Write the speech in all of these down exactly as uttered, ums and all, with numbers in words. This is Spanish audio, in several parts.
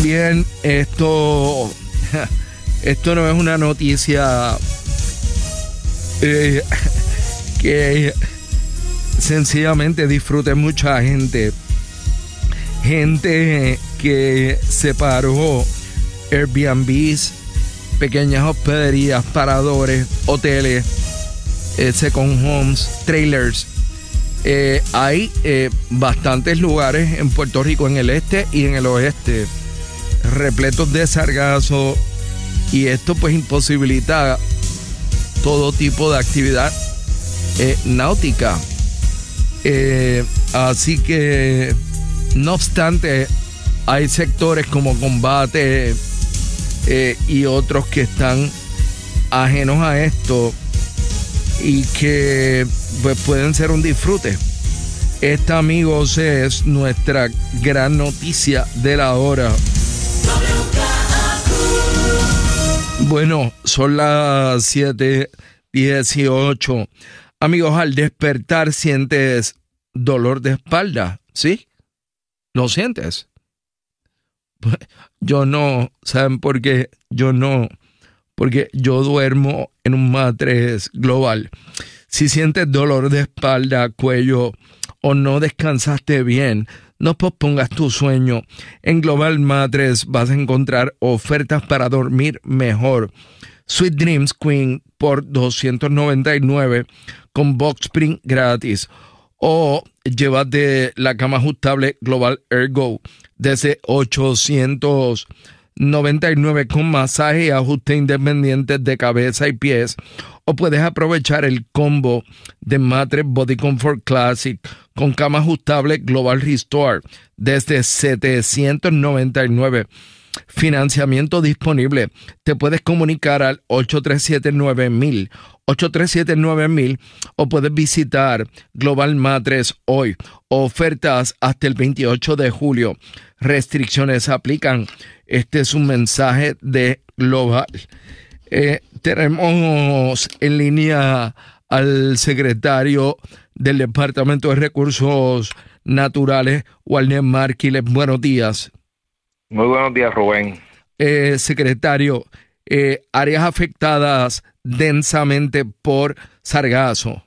Bien, esto, esto no es una noticia eh, que sencillamente disfrute mucha gente. Gente que separó Airbnbs, pequeñas hospederías, paradores, hoteles, eh, second homes, trailers. Eh, hay eh, bastantes lugares en Puerto Rico, en el este y en el oeste, repletos de sargazo, y esto pues imposibilita todo tipo de actividad eh, náutica. Eh, así que, no obstante, hay sectores como combate eh, y otros que están ajenos a esto y que pues pueden ser un disfrute. Esta, amigos, es nuestra gran noticia de la hora. Bueno, son las siete dieciocho. Amigos, al despertar sientes dolor de espalda, ¿sí? ¿Lo sientes? Pues yo no. ¿Saben por qué? Yo no. Porque yo duermo en un Mattress Global. Si sientes dolor de espalda, cuello o no descansaste bien, no pospongas tu sueño. En Global Mattress vas a encontrar ofertas para dormir mejor. Sweet Dreams Queen por doscientos noventa y nueve con Box Spring gratis. O llévate la cama ajustable Global Ergo desde ochocientos noventa y nueve con masaje y ajuste independiente de cabeza y pies. O puedes aprovechar el combo de Mattress Body Comfort Classic con cama ajustable Global Restore desde setecientos noventa y nueve. Financiamiento disponible. Te puedes comunicar al ocho tres siete nueve mil, ocho tres siete nueve mil, o puedes visitar Global Mattress hoy. Ofertas hasta el veintiocho de julio. Restricciones aplican. Este es un mensaje de Global. Eh, tenemos en línea al secretario del Departamento de Recursos Naturales, Walner Marquiles. Buenos días. Muy buenos días, Rubén. Eh, secretario, eh, áreas afectadas densamente por sargazo.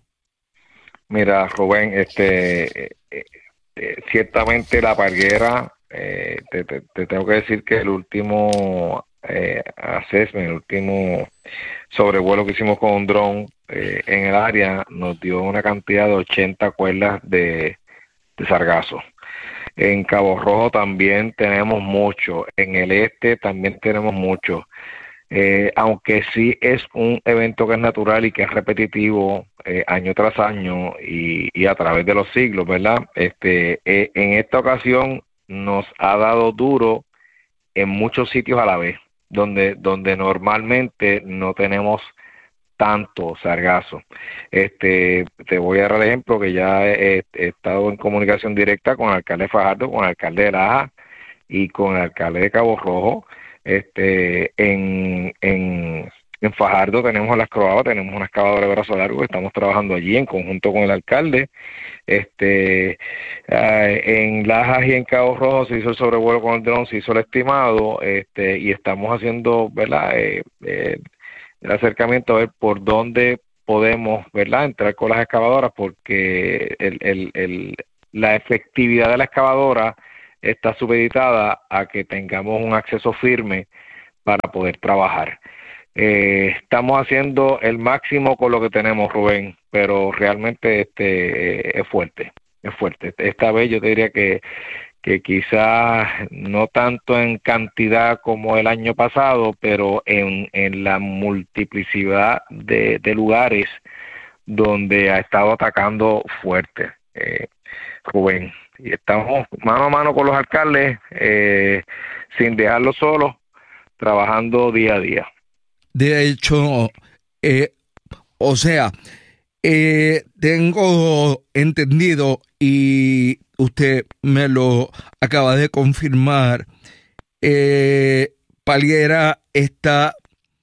Mira, Rubén, este, eh, eh, ciertamente la Parguera, eh, te, te, te tengo que decir que el último eh, assessment, el último sobrevuelo que hicimos con un dron eh, en el área nos dio una cantidad de ochenta cuerdas de, de sargazo. En Cabo Rojo también tenemos mucho, en el este también tenemos mucho, eh, aunque sí es un evento que es natural y que es repetitivo eh, año tras año y, y a través de los siglos, ¿verdad? Este, eh, en esta ocasión nos ha dado duro en muchos sitios a la vez, donde, donde normalmente no tenemos tanto sargazo. Este, te voy a dar el ejemplo que ya he, he estado en comunicación directa con el alcalde de Fajardo, con el alcalde de Laja y con el alcalde de Cabo Rojo. Este, en, en, en Fajardo tenemos las Croabas, tenemos una excavadora de brazo largo que estamos trabajando allí en conjunto con el alcalde. Este, uh, en Lajas y en Cabo Rojo se hizo el sobrevuelo con el dron, se hizo el estimado, este, y estamos haciendo, ¿verdad? Eh, eh, el acercamiento a ver por dónde podemos, ¿verdad?, entrar con las excavadoras, porque el, el, el, la efectividad de la excavadora está supeditada a que tengamos un acceso firme para poder trabajar. Eh, estamos haciendo el máximo con lo que tenemos, Rubén, pero realmente este es fuerte, es fuerte. Esta vez yo te diría que que quizás no tanto en cantidad como el año pasado, pero en, en la multiplicidad de, de lugares donde ha estado atacando fuerte, eh, Rubén. Y estamos mano a mano con los alcaldes, eh, sin dejarlos solos, trabajando día a día. De hecho, eh, o sea, eh, tengo entendido, y usted me lo acaba de confirmar, eh, Parguera está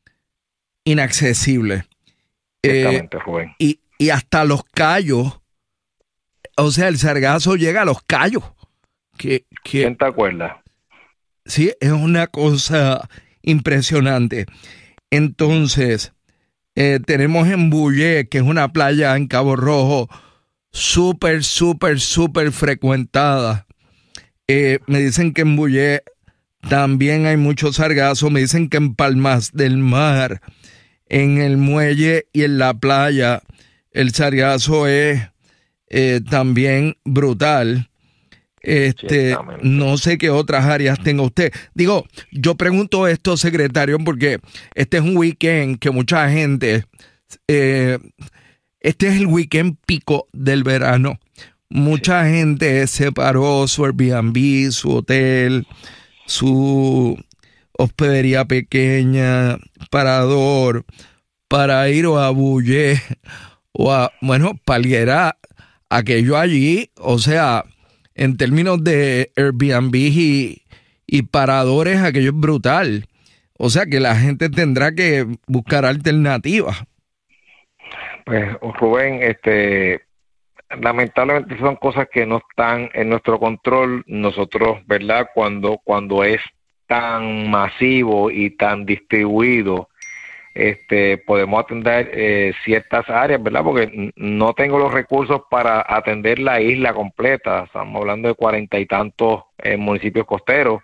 inaccesible. Exactamente, eh, Rubén. Y, y hasta Los Cayos, o sea, el sargazo llega a Los Cayos. Que, que, ¿Quién te acuerdas? sí, es una cosa impresionante. Entonces, eh, tenemos en Bullé, que es una playa en Cabo Rojo, súper, súper, súper frecuentada. Eh, me dicen que en Bullé también hay mucho sargazo. Me dicen que en Palmas del Mar, en el muelle y en la playa, el sargazo es eh, también brutal. Este, no sé qué otras áreas tenga usted. Digo, yo pregunto esto, secretario, porque este es un weekend que mucha gente, eh, este es el weekend pico del verano. Mucha sí. gente separó su Airbnb, su hotel, su hospedería pequeña, parador, para ir o a Bullé o a, bueno, Palguera, aquello allí, o sea, en términos de Airbnb y, y paradores, aquello es brutal. O sea que la gente tendrá que buscar alternativas. Pues, Rubén, este, lamentablemente son cosas que no están en nuestro control. Nosotros, ¿verdad? Cuando, cuando es tan masivo y tan distribuido, este, podemos atender eh, ciertas áreas, ¿verdad? Porque no tengo los recursos para atender la isla completa. Estamos hablando de cuarenta y tantos eh, municipios costeros.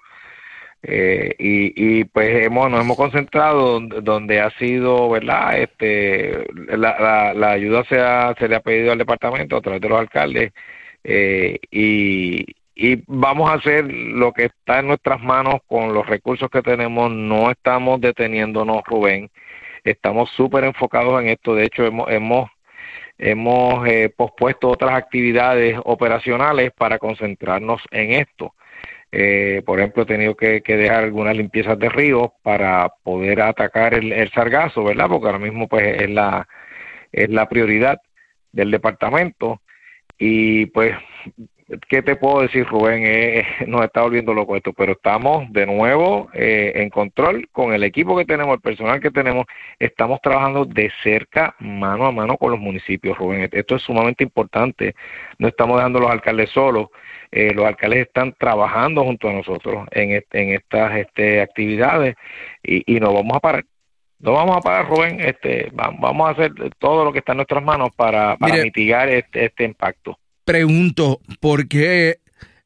Eh, y, y pues hemos, nos hemos concentrado donde, donde ha sido, ¿verdad? Este, la, la, la ayuda se, ha, se le ha pedido al departamento a través de los alcaldes eh, y, y vamos a hacer lo que está en nuestras manos con los recursos que tenemos. No estamos deteniéndonos, Rubén. Estamos súper enfocados en esto. De hecho, hemos hemos hemos eh, pospuesto otras actividades operacionales para concentrarnos en esto. Eh, por ejemplo, he tenido que, que dejar algunas limpiezas de ríos para poder atacar el, el sargazo, ¿verdad? Porque ahora mismo pues es la es la prioridad del departamento. Y pues, ¿qué te puedo decir, Rubén? Eh, nos está volviendo loco esto, pero estamos de nuevo eh, en control con el equipo que tenemos, el personal que tenemos. Estamos trabajando de cerca, mano a mano con los municipios, Rubén. Esto es sumamente importante. No estamos dejando a los alcaldes solos. Eh, los alcaldes están trabajando junto a nosotros en, este, en estas este, actividades y, y no vamos a parar. No vamos a parar, Rubén. Este, vamos a hacer todo lo que está en nuestras manos para, para Mire, mitigar este, este impacto. Pregunto, ¿por qué?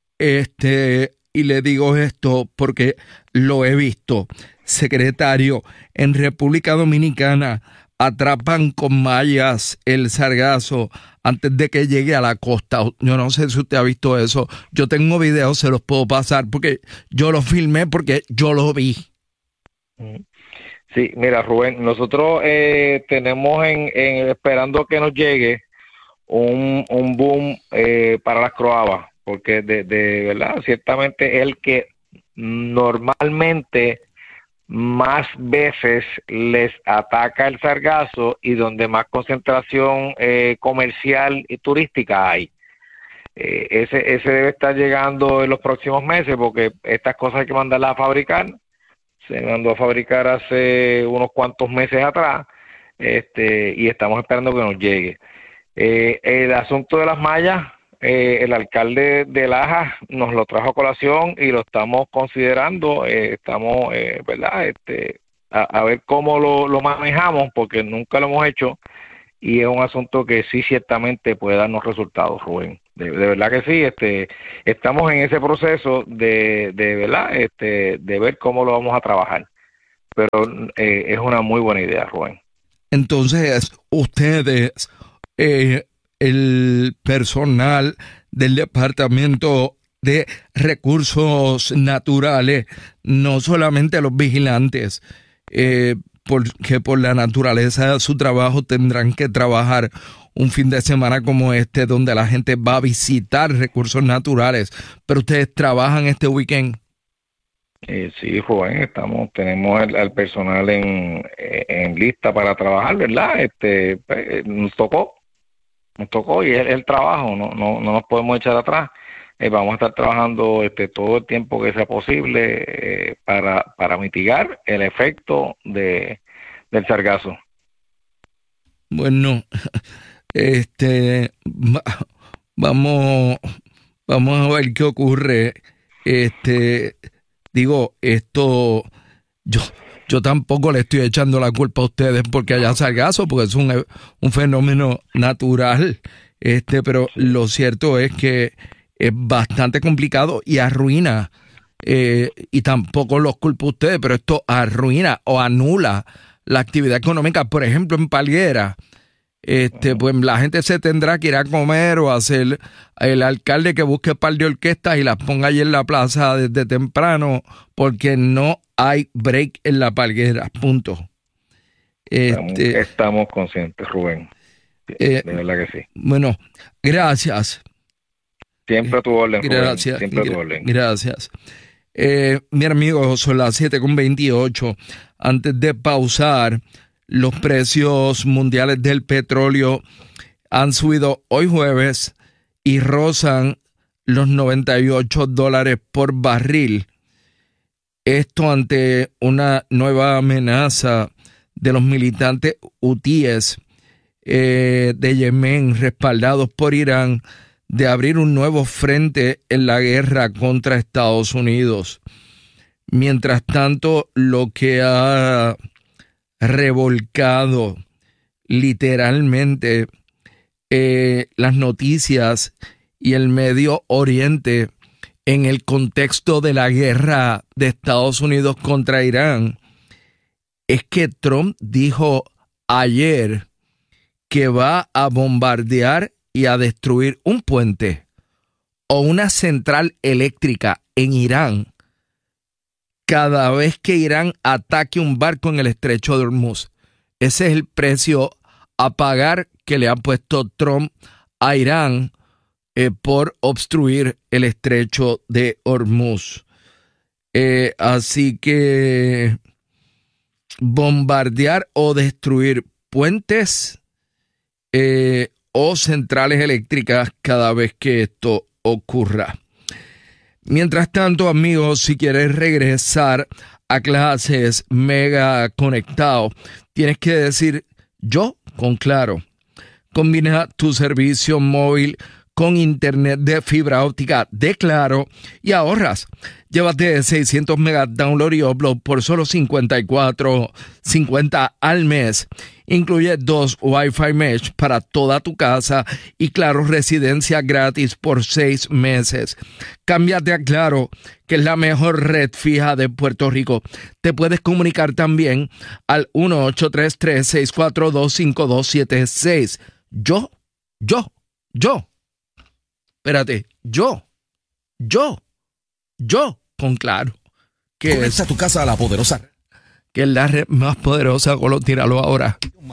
Este, y le digo esto porque lo he visto, secretario, en República Dominicana atrapan con mallas el sargazo antes de que llegue a la costa. Yo no sé si usted ha visto eso. Yo tengo videos, se los puedo pasar porque yo los filmé porque yo lo vi. Sí, mira, Rubén, nosotros eh, tenemos en, en esperando que nos llegue un, un boom eh, para las croabas, porque de, de verdad, ciertamente es el que normalmente más veces les ataca el sargazo y donde más concentración eh, comercial y turística hay. Eh, ese, ese debe estar llegando en los próximos meses porque estas cosas hay que mandarlas a fabricar. Se mandó a fabricar hace unos cuantos meses atrás este, y estamos esperando que nos llegue. Eh, el asunto de las mallas, eh, el alcalde de Lajas nos lo trajo a colación y lo estamos considerando, eh, estamos, eh, ¿verdad? Este, a, a ver cómo lo, lo manejamos porque nunca lo hemos hecho y es un asunto que sí ciertamente puede darnos resultados, Rubén. De, de verdad que sí, este, estamos en ese proceso de, de verdad, este, de ver cómo lo vamos a trabajar. Pero eh, es una muy buena idea, Rubén. Entonces, ustedes, eh, el personal del Departamento de Recursos Naturales, no solamente los vigilantes, eh, porque por la naturaleza de su trabajo tendrán que trabajar un fin de semana como este, donde la gente va a visitar recursos naturales, pero ustedes trabajan este weekend. Eh, sí, Rubén, estamos, tenemos el, el personal en, en lista para trabajar, ¿verdad? Este, pues, nos tocó, nos tocó y es el trabajo, no, no, no nos podemos echar atrás. Eh, vamos a estar trabajando este todo el tiempo que sea posible eh, para, para mitigar el efecto de del sargazo. Bueno, este vamos vamos a ver qué ocurre. Este Digo, esto, yo, yo tampoco le estoy echando la culpa a ustedes porque haya sargazo, porque es un, un fenómeno natural, este, pero lo cierto es que es bastante complicado y arruina, eh, y tampoco los culpo a ustedes, pero esto arruina o anula la actividad económica. Por ejemplo, en Palguera, este, pues la gente se tendrá que ir a comer o hacer el alcalde que busque un par de orquestas y las ponga allí en la plaza desde temprano, porque no hay break en la Palguera, punto. Este, estamos conscientes, Rubén. Eh, de verdad que sí. Bueno, gracias. Siempre a tu orden, gracias, Rubén. Siempre a tu orden. Gracias. Eh, mi amigo, son las siete con veintiocho. Antes de pausar, los precios mundiales del petróleo han subido hoy jueves y rozan los noventa y ocho dólares por barril. Esto ante una nueva amenaza de los militantes hutíes eh, de Yemen, respaldados por Irán, de abrir un nuevo frente en la guerra contra Estados Unidos. Mientras tanto, lo que ha revolcado literalmente eh, las noticias y el Medio Oriente en el contexto de la guerra de Estados Unidos contra Irán, es que Trump dijo ayer que va a bombardear y a destruir un puente o una central eléctrica en Irán cada vez que Irán ataque un barco en el estrecho de Hormuz. Ese es el precio a pagar que le ha puesto Trump a Irán eh, por obstruir el estrecho de Hormuz. Eh, así que bombardear o destruir puentes eh, o centrales eléctricas cada vez que esto ocurra. Mientras tanto, amigos, si quieres regresar a clases mega conectado, tienes que decir yo con Claro. Combina tu servicio móvil con internet de fibra óptica de Claro y ahorras. Llévate seiscientos megas download y upload por solo cincuenta y cuatro cincuenta al mes. Incluye dos Wi-Fi Mesh para toda tu casa y Claro Residencia gratis por seis meses. Cámbiate a Claro, que es la mejor red fija de Puerto Rico. Te puedes comunicar también al uno ocho tres tres, seis cuatro dos, cinco dos siete seis. Yo, yo, yo. Espérate, yo, yo, yo con Claro. Que Conecta es tu casa a la poderosa. Que es la red más poderosa, Colo, tíralo ahora.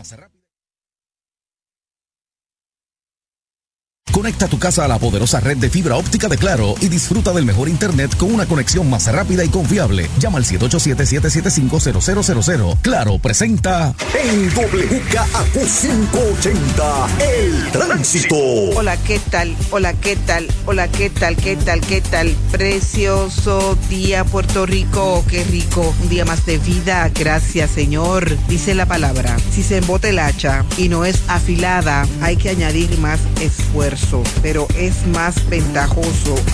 Conecta tu casa a la poderosa red de fibra óptica de Claro y disfruta del mejor internet con una conexión más rápida y confiable. Llama al siete ocho siete, siete siete cinco, cero cero cero cero. Claro presenta en W K A Q quinientos ochenta, el tránsito. Hola, ¿qué tal? Hola, ¿qué tal? Hola, ¿qué tal? ¿Qué tal? ¿Qué tal? Precioso día, Puerto Rico. Qué rico. Un día más de vida. Gracias, Señor. Dice la palabra. Si se embota el hacha y no es afilada, hay que añadir más esfuerzo, pero es más ventajoso